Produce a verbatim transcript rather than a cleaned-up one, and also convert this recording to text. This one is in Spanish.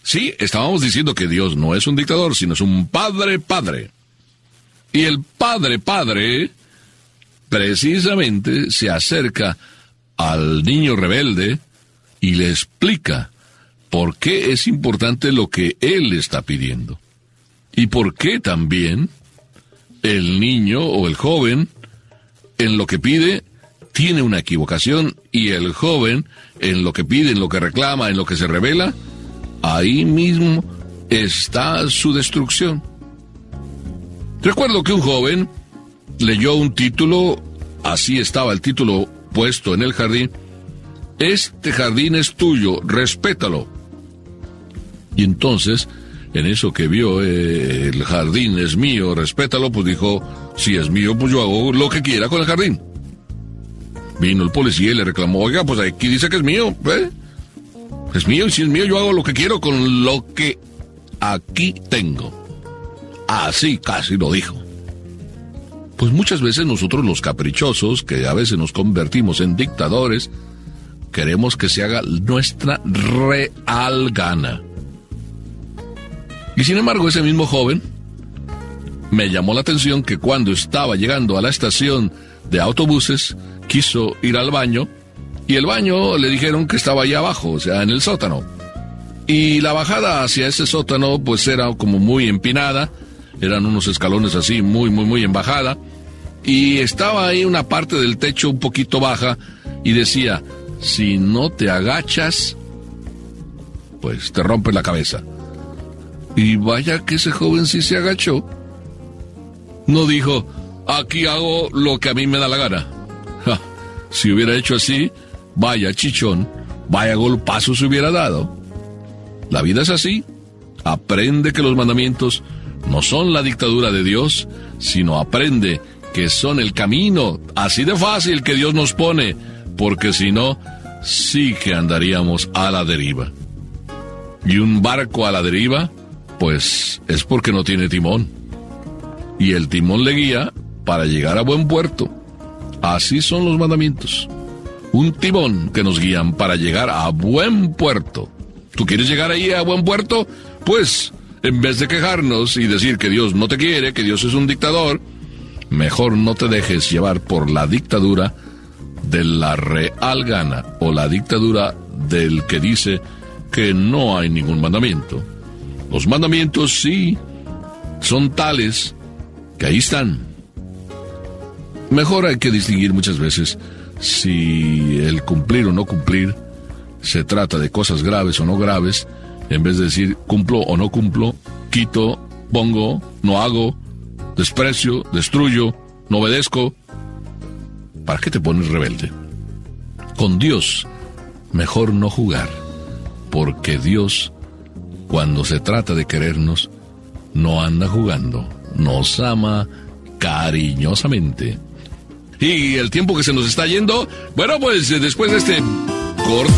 Sí, estábamos diciendo que Dios no es un dictador, sino es un padre padre. Y el padre padre precisamente se acerca al niño rebelde y le explica por qué es importante lo que él está pidiendo. Y por qué también el niño o el joven en lo que pide tiene una equivocación, y el joven en lo que pide, en lo que reclama, en lo que se revela, ahí mismo está su destrucción. Recuerdo que un joven leyó un título, así estaba el título puesto en el jardín: este jardín es tuyo, respétalo. Y entonces, en eso que vio, eh, el jardín es mío, respétalo, pues dijo, si es mío, pues yo hago lo que quiera con el jardín. Vino el policía y le reclamó, oiga, pues aquí dice que es mío, ¿eh? Es mío, y si es mío, yo hago lo que quiero con lo que aquí tengo. Así casi lo dijo. Pues muchas veces nosotros los caprichosos, que a veces nos convertimos en dictadores, queremos que se haga nuestra real gana. Y sin embargo, ese mismo joven me llamó la atención que cuando estaba llegando a la estación de autobuses, quiso ir al baño, y el baño le dijeron que estaba allá abajo, o sea, en el sótano. Y la bajada hacia ese sótano, pues era como muy empinada, eran unos escalones así, muy, muy, muy en bajada, y estaba ahí una parte del techo un poquito baja, y decía, si no te agachas, pues te rompes la cabeza. Y vaya que ese joven sí se agachó. No dijo, aquí hago lo que a mí me da la gana. Ja, si hubiera hecho así, vaya chichón, vaya golpazo se hubiera dado. La vida es así. Aprende que los mandamientos no son la dictadura de Dios, sino aprende que son el camino así de fácil que Dios nos pone, porque si no, sí que andaríamos a la deriva. Y un barco a la deriva, pues es porque no tiene timón. Y el timón le guía para llegar a buen puerto. Así son los mandamientos. Un timón que nos guían para llegar a buen puerto. ¿Tú quieres llegar ahí a buen puerto? Pues, en vez de quejarnos y decir que Dios no te quiere, que Dios es un dictador, mejor no te dejes llevar por la dictadura de la real gana, o la dictadura del que dice que no hay ningún mandamiento. Los mandamientos sí son tales que ahí están. Mejor hay que distinguir muchas veces si el cumplir o no cumplir se trata de cosas graves o no graves, en vez de decir cumplo o no cumplo, quito, pongo, no hago, desprecio, destruyo, no obedezco. ¿Para qué te pones rebelde? Con Dios, mejor no jugar, porque Dios, cuando se trata de querernos, no anda jugando, nos ama cariñosamente. Y el tiempo que se nos está yendo, bueno, pues después de este corte